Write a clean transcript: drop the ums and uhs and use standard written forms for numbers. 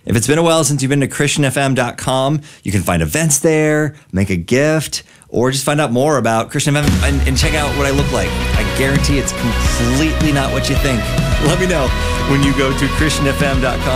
If it's been a while since you've been to ChristianFM.com, you can find events there, make a gift, or just find out more about Christian FM and check out what I look like. I guarantee it's completely not what you think. Let me know when you go to ChristianFM.com.